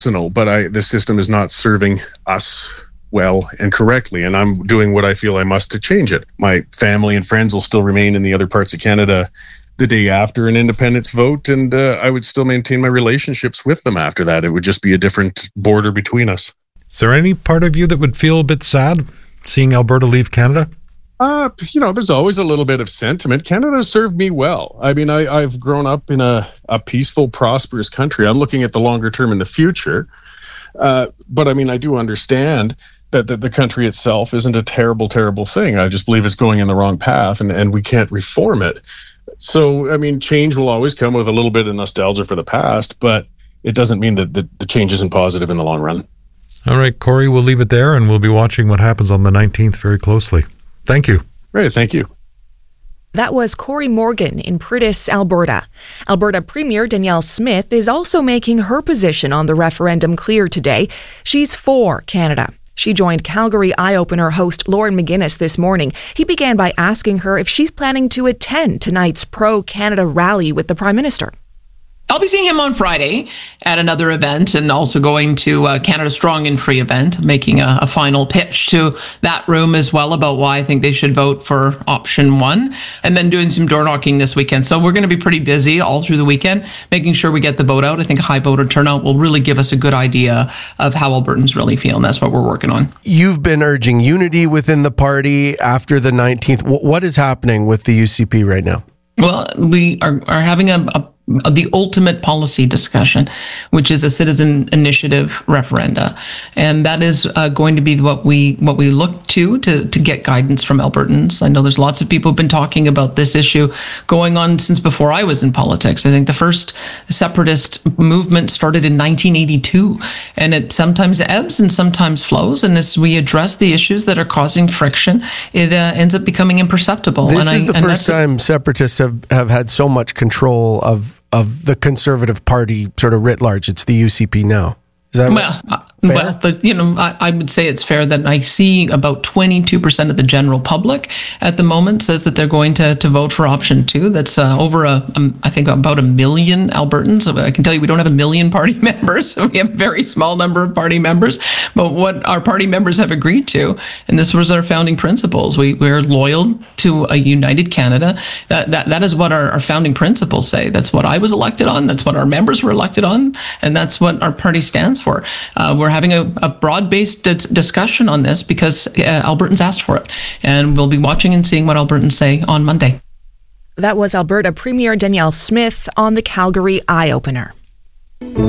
but the system is not serving us well and correctly, and I'm doing what I feel I must to change it. My family and friends will still remain in the other parts of Canada the day after an independence vote, and I would still maintain my relationships with them after that. It would just be a different border between us. Is there any part of you that would feel a bit sad seeing Alberta leave Canada? There's always a little bit of sentiment. Canada served me well. I mean, I've grown up in a peaceful, prosperous country. I'm looking at the longer term in the future. But I mean, I do understand that the country itself isn't a terrible, terrible thing. I just believe it's going in the wrong path, and we can't reform it. So, I mean, change will always come with a little bit of nostalgia for the past, but it doesn't mean that the change isn't positive in the long run. All right, Corey, we'll leave it there, and we'll be watching what happens on the 19th very closely. Thank you. Great, thank you. That was Corey Morgan in Prudis, Alberta. Alberta Premier Danielle Smith is also making her position on the referendum clear today. She's for Canada. She joined Calgary Eye-Opener host Lauren McGuinness this morning. He began by asking her if she's planning to attend tonight's pro-Canada rally with the Prime Minister. I'll be seeing him on Friday at another event, and also going to Canada Strong and Free event, making a final pitch to that room as well about why I think they should vote for option 1, and then doing some door knocking this weekend. So we're going to be pretty busy all through the weekend, making sure we get the vote out. I think a high voter turnout will really give us a good idea of how Albertans really feel, and that's what we're working on. You've been urging unity within the party after the 19th. What is happening with the UCP right now? Well, we are having the ultimate policy discussion, which is a citizen initiative referenda, and that is going to be what we look to get guidance from Albertans. I know there's lots of people who've been talking about this issue going on since before I was in politics. I think the first separatist movement started in 1982, and it sometimes ebbs and sometimes flows. And as we address the issues that are causing friction, it ends up becoming imperceptible. This is the first time separatists have had so much control of the Conservative Party sort of writ large. It's the UCP now. Is that fair? I would say it's fair that I see about 22% of the general public at the moment says that they're going to vote for option 2. That's over I think about 1 million Albertans. So I can tell you we don't have 1 million party members. We have a very small number of party members. But what our party members have agreed to, and this was our founding principles, we're loyal to a united Canada. That is what our founding principles say. That's what I was elected on. That's what our members were elected on. And that's what our party stands for. We're having a broad-based discussion on this because Albertans asked for it. And we'll be watching and seeing what Albertans say on Monday. That was Alberta Premier Danielle Smith on the Calgary Eye-Opener.